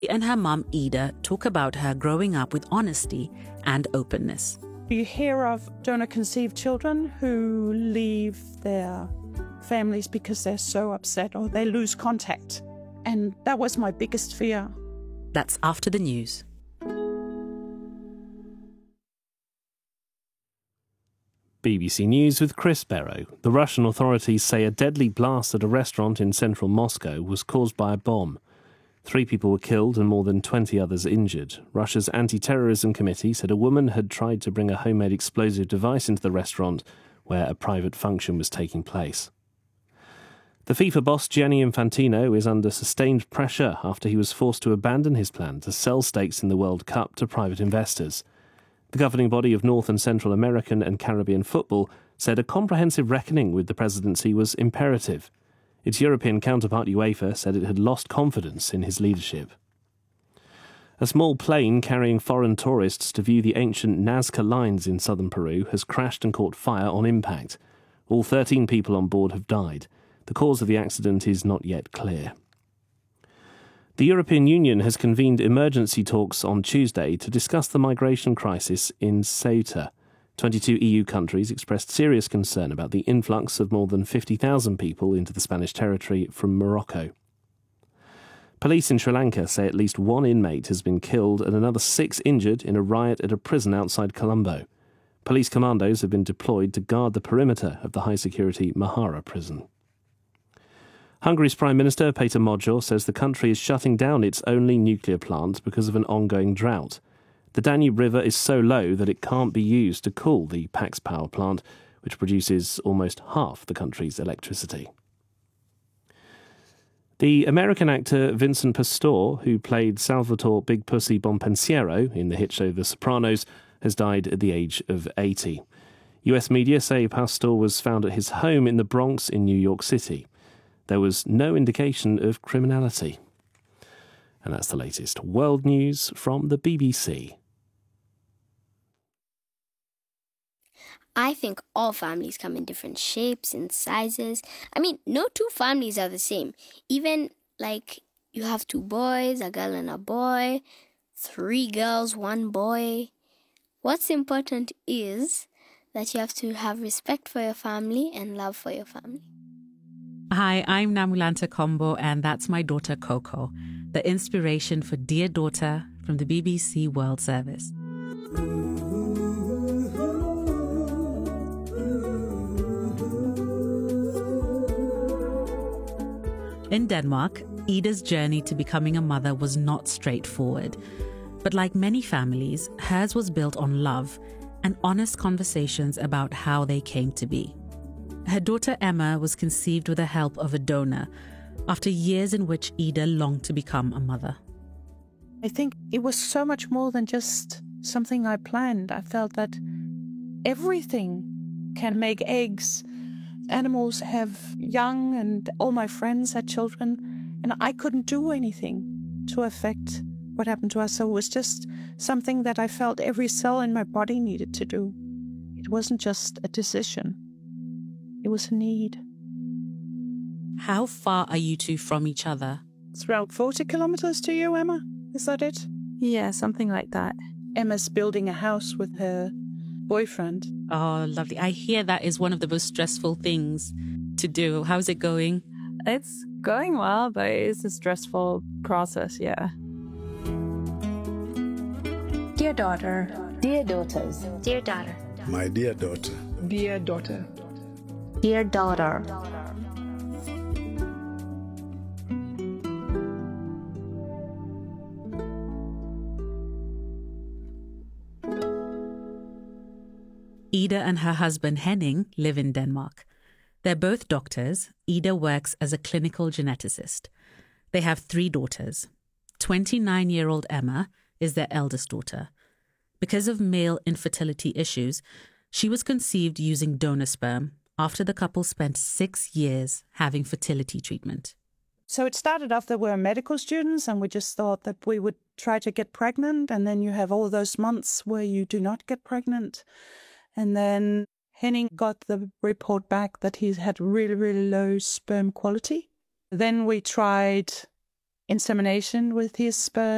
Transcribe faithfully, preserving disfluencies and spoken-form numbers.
And her mum, Ida, talk about her growing up with honesty and openness. You hear of donor-conceived children who leave their families because they're so upset or they lose contact. And that was my biggest fear. That's after the news. B B C News with Chris Barrow. The Russian authorities say a deadly blast at a restaurant in central Moscow was caused by a bomb. Three people were killed and more than twenty others injured. Russia's anti-terrorism committee said a woman had tried to bring a homemade explosive device into the restaurant where a private function was taking place. The FIFA boss Gianni Infantino is under sustained pressure after he was forced to abandon his plan to sell stakes in the World Cup to private investors. The governing body of North and Central American and Caribbean football said a comprehensive reckoning with the presidency was imperative. Its European counterpart UEFA said it had lost confidence in his leadership. A small plane carrying foreign tourists to view the ancient Nazca lines in southern Peru has crashed and caught fire on impact. All thirteen people on board have died. The cause of the accident is not yet clear. The European Union has convened emergency talks on Tuesday to discuss the migration crisis in Ceuta. twenty-two E U countries expressed serious concern about the influx of more than fifty thousand people into the Spanish territory from Morocco. Police in Sri Lanka say at least one inmate has been killed and another six injured in a riot at a prison outside Colombo. Police commandos have been deployed to guard the perimeter of the high-security Mahara prison. Hungary's Prime Minister, Peter Magyar, says the country is shutting down its only nuclear plant because of an ongoing drought. The Danube River is so low that it can't be used to cool the Pax power plant, which produces almost half the country's electricity. The American actor Vincent Pastore, who played Salvatore Big Pussy Bonpensiero in the hit show The Sopranos, has died at the age of eighty. U S media say Pastore was found at his home in the Bronx in New York City. There was no indication of criminality. And that's the latest world news from the B B C. I think all families come in different shapes and sizes. I mean, no two families are the same. Even, like, you have two boys, a girl and a boy, three girls, one boy. What's important is that you have to have respect for your family and love for your family. Hi, I'm Namulanta Kombo, and that's my daughter Coco, the inspiration for Dear Daughter from the B B C World Service. In Denmark, Ida's journey to becoming a mother was not straightforward. But like many families, hers was built on love and honest conversations about how they came to be. Her daughter Emma was conceived with the help of a donor after years in which Ida longed to become a mother. I think it was so much more than just something I planned. I felt that everything can make eggs. Animals have young and all my friends had children, and I couldn't do anything to affect what happened to us. So it was just something that I felt every cell in my body needed to do. It wasn't just a decision. It was a need. How far are you two from each other? It's around forty kilometers to you, Emma. Is that it? Yeah, something like that. Emma's building a house with her boyfriend. Oh, lovely. I hear that is one of the most stressful things to do. How's it going? It's going well, but it's a stressful process, yeah. Dear daughter. Dear daughters. Dear daughter. My dear daughter. Dear daughter. Dear daughter. Ida and her husband Henning live in Denmark. They're both doctors. Ida works as a clinical geneticist. They have three daughters. twenty-nine-year-old Emma is their eldest daughter. Because of male infertility issues, she was conceived using donor sperm after the couple spent six years having fertility treatment. So it started off that we were medical students and we just thought that we would try to get pregnant, and then you have all those months where you do not get pregnant. And then Henning got the report back that he had really, really low sperm quality. Then we tried insemination with his sperm.